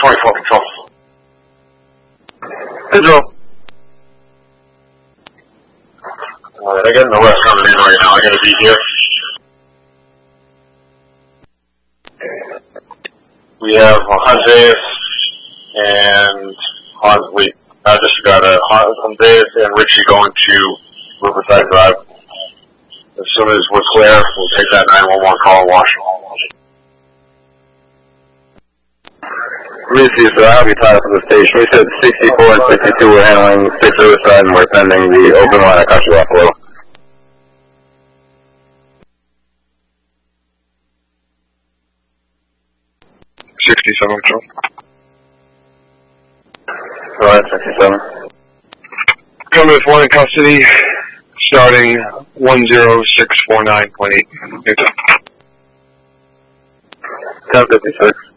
24 control. Control. Alright, I got an arrest coming in right now. I gotta be here. We have Honduras and I just got a Honduras and Richie going to Riverside Drive. As soon as we're clear, we'll take that 911 call and wash. Lucy, so I'll be tied up at the station. We said 64 and 62 were handling 6 Riverside and we're pending the open line. I cut you off a little. 67 control. Alright, 67. Coming with 1 in custody, starting 10649.8. 1056.